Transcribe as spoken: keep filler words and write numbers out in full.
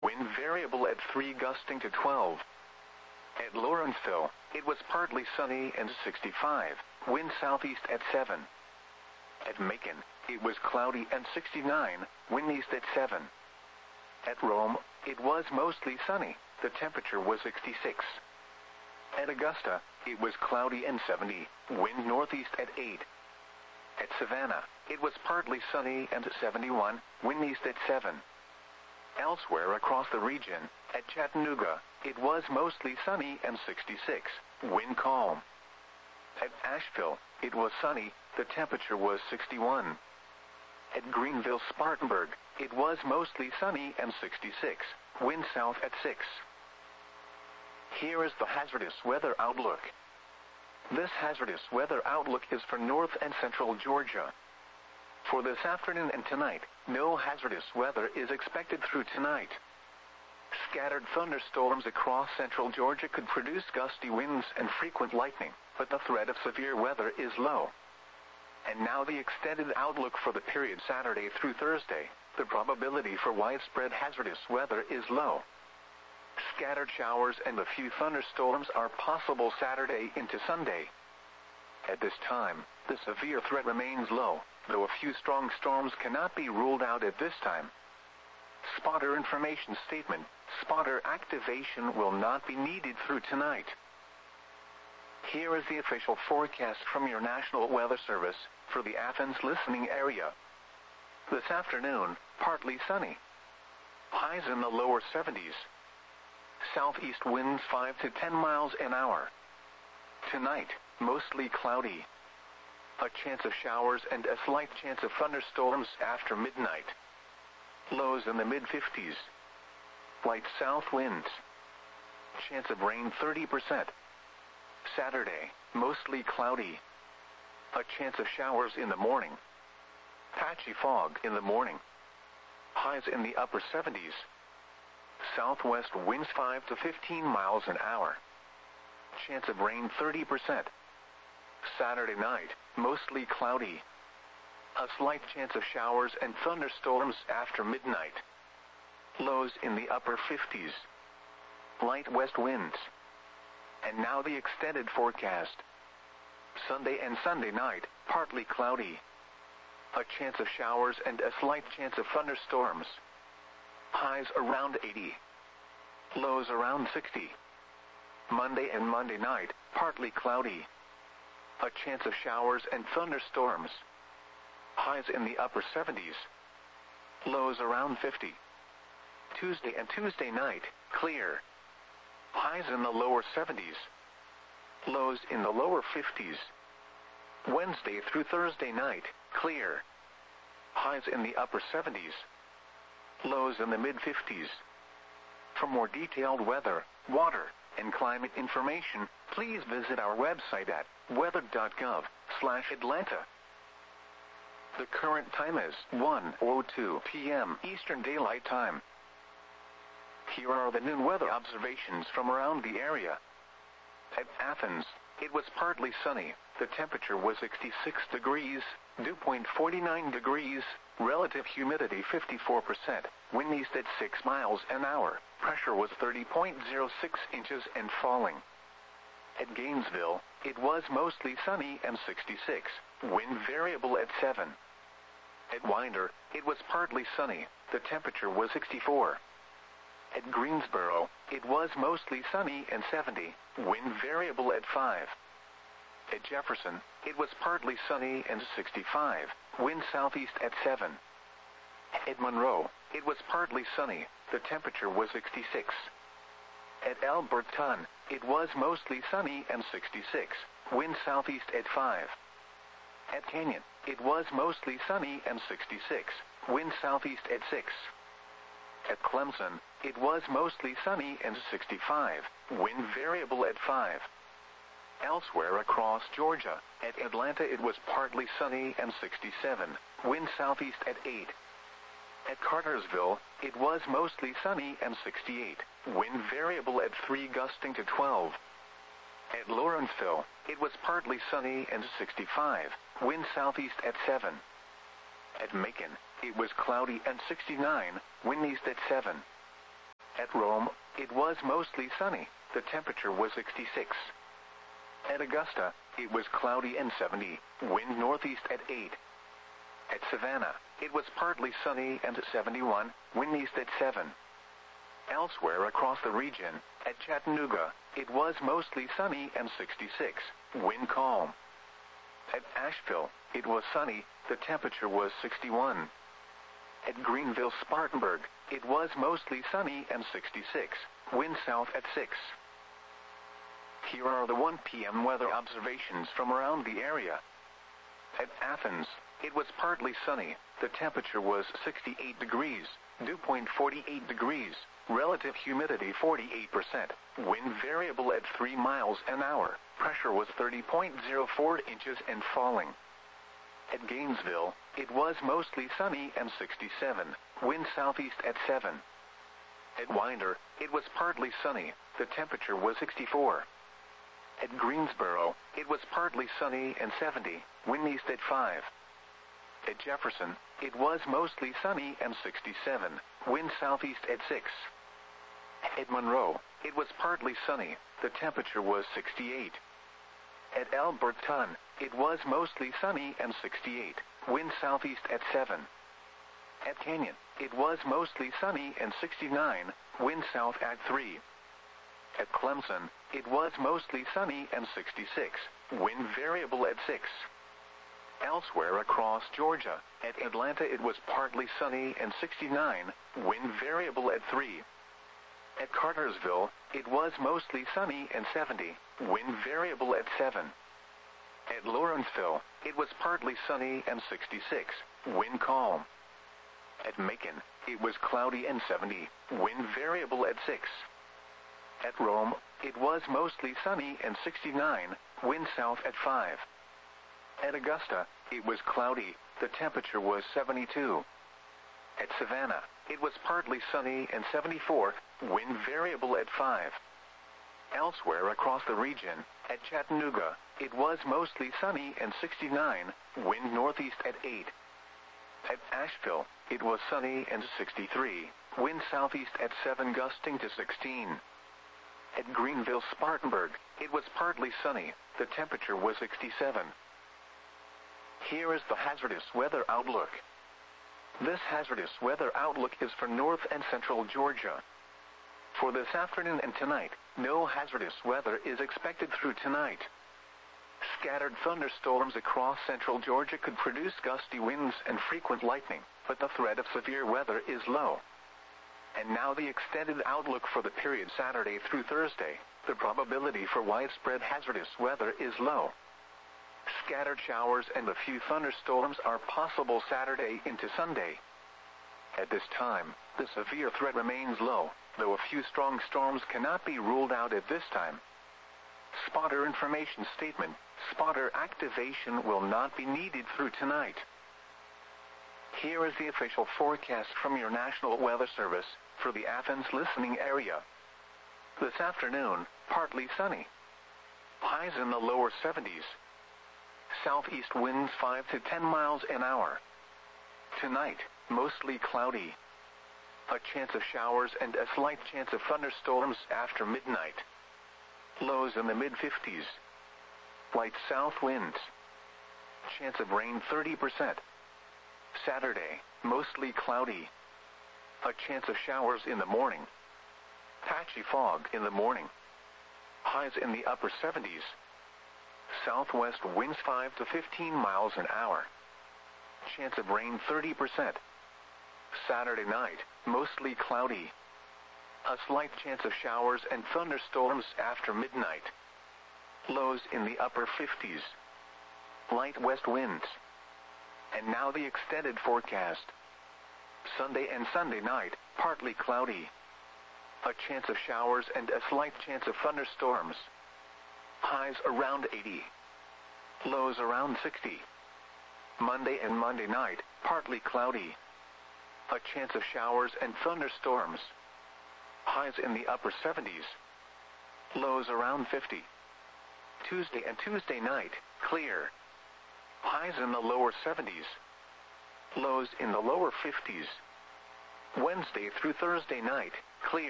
wind variable at three gusting to twelve. At Lawrenceville, it was partly sunny and sixty-five, wind southeast at seven. At Macon, it was cloudy and sixty-nine, wind east at seven. At Rome, it was mostly sunny, the temperature was sixty-six. At Augusta, it was cloudy and seventy, wind northeast at eight. At Savannah, it was partly sunny and seventy-one, wind east at seven. Elsewhere across the region, at Chattanooga, it was mostly sunny and sixty-six, wind calm. At Asheville, it was sunny, the temperature was sixty-one. At Greenville-Spartanburg, it was mostly sunny and sixty-six, wind south at six. Here is the hazardous weather outlook. This hazardous weather outlook is for north and central Georgia. For this afternoon and tonight, no hazardous weather is expected through tonight. Scattered thunderstorms across central Georgia could produce gusty winds and frequent lightning, but the threat of severe weather is low. And now the extended outlook for the period Saturday through Thursday. The probability for widespread hazardous weather is low. Scattered showers and a few thunderstorms are possible Saturday into Sunday. At this time, the severe threat remains low, though a few strong storms cannot be ruled out at this time. Spotter information statement: spotter activation will not be needed through tonight. Here is the official forecast from your National Weather Service for the Athens listening area. This afternoon, partly sunny. Highs in the lower seventies. Southeast winds five to ten miles an hour. Tonight, mostly cloudy. A chance of showers and a slight chance of thunderstorms after midnight. Lows in the mid fifties. Light south winds. Chance of rain thirty percent. Saturday, mostly cloudy. A chance of showers in the morning. Patchy fog in the morning. Highs in the upper seventies. Southwest winds five to fifteen miles an hour. Chance of rain thirty percent. Saturday night, mostly cloudy. A slight chance of showers and thunderstorms after midnight. Lows in the upper fifties. Light west winds. And now the extended forecast. Sunday and Sunday night, partly cloudy. A chance of showers and a slight chance of thunderstorms. Highs around eighty. Lows around sixty. Monday and Monday night, partly cloudy. A chance of showers and thunderstorms. Highs in the upper seventies. Lows around fifty. Tuesday and Tuesday night, clear. Highs in the lower seventies. Lows in the lower fifties. Wednesday through Thursday night, clear. Highs in the upper seventies. Lows in the mid fifties. For more detailed weather, water, and climate information, please visit our website at weather dot gov slash Atlanta. The current time is one oh two p m Eastern Daylight Time. Here are the noon weather observations from around the area. At Athens, it was partly sunny. The temperature was sixty-six degrees, dew point forty-nine degrees, relative humidity fifty-four percent, wind east at six miles an hour, pressure was thirty point zero six inches and falling. At Gainesville, it was mostly sunny and sixty-six, wind variable at seven. At Winder, it was partly sunny, the temperature was sixty-four. At Greensboro, it was mostly sunny and seventy, wind variable at five. At Jefferson, it was partly sunny and sixty-five, wind southeast at seven. At Monroe, it was partly sunny, the temperature was sixty-six. At Alberton, it was mostly sunny and sixty-six, wind southeast at five. At Canyon, it was mostly sunny and sixty-six, wind southeast at six. At Clemson, it was mostly sunny and sixty-five, wind variable at five. Elsewhere across Georgia, at Atlanta it was partly sunny and sixty-seven, wind southeast at eight. At Cartersville, it was mostly sunny and sixty-eight, wind variable at three gusting to twelve. At Lawrenceville, it was partly sunny and sixty-five, wind southeast at seven. At Macon, it was cloudy and sixty-nine, wind east at seven. At Rome, it was mostly sunny. The temperature was sixty-six. At Augusta, it was cloudy and seventy, wind northeast at eight. At Savannah, it was partly sunny and seventy-one, wind east at seven. Elsewhere across the region, at Chattanooga, it was mostly sunny and sixty-six, wind calm. At Asheville, it was sunny, the temperature was sixty-one. At Greenville-Spartanburg, it was mostly sunny and sixty-six, wind south at six. Here are the one p m weather observations from around the area. At Athens, it was partly sunny, the temperature was sixty-eight degrees, dew point forty-eight degrees, relative humidity forty-eight percent, wind variable at three miles an hour, pressure was thirty point zero four inches and falling. At Gainesville, it was mostly sunny and sixty-seven, wind southeast at seven. At Winder, it was partly sunny, the temperature was sixty-four. At Greensboro, it was partly sunny and seventy, wind east at five. At Jefferson, it was mostly sunny and sixty-seven, wind southeast at six. At Monroe, it was partly sunny, the temperature was sixty-eight. At Alberton, it was mostly sunny and sixty-eight, wind southeast at seven. At Canyon, it was mostly sunny and sixty-nine, wind south at three. At Clemson, it was mostly sunny and sixty-six, wind variable at six. Elsewhere across Georgia, at Atlanta it was partly sunny and sixty-nine, wind variable at three. At Cartersville, it was mostly sunny and seventy, wind variable at seven. At Lawrenceville, it was partly sunny and sixty-six, wind calm. At Macon, it was cloudy and seventy, wind variable at six. At Rome, it was mostly sunny and sixty-nine, wind south at five. At Augusta, it was cloudy, the temperature was seventy-two. At Savannah, it was partly sunny and seventy-four, wind variable at five. Elsewhere across the region, at Chattanooga, it was mostly sunny and sixty-nine, wind northeast at eight. At Asheville, it was sunny and sixty-three, wind southeast at seven gusting to sixteen. At Greenville-Spartanburg, it was partly sunny, the temperature was sixty-seven. Here is the hazardous weather outlook. This hazardous weather outlook is for north and central Georgia. For this afternoon and tonight, no hazardous weather is expected through tonight. Scattered thunderstorms across central Georgia could produce gusty winds and frequent lightning, but the threat of severe weather is low. And now the extended outlook for the period Saturday through Thursday. The probability for widespread hazardous weather is low. Scattered showers and a few thunderstorms are possible Saturday into Sunday. At this time, the severe threat remains low, though a few strong storms cannot be ruled out at this time. Spotter information statement: spotter activation will not be needed through tonight. Here is the official forecast from your National Weather Service for the Athens listening area. This afternoon, partly sunny. Highs in the lower seventies. Southeast winds five to ten miles an hour. Tonight, mostly cloudy. A chance of showers and a slight chance of thunderstorms after midnight. Lows in the mid fifties. Light south winds. Chance of rain thirty percent. Saturday, mostly cloudy. A chance of showers in the morning. Patchy fog in the morning. Highs in the upper seventies. Southwest winds five to fifteen miles an hour. Chance of rain thirty percent. Saturday night, mostly cloudy. A slight chance of showers and thunderstorms after midnight. Lows in the upper fifties. Light west winds. And now the extended forecast. Sunday and Sunday night, partly cloudy. A chance of showers and a slight chance of thunderstorms. Highs around eighty. Lows around sixty. Monday and Monday night, partly cloudy. A chance of showers and thunderstorms. Highs in the upper seventies. Lows around fifty. Tuesday and Tuesday night, clear. Highs in the lower seventies. Lows in the lower fifties. Wednesday through Thursday night, clear.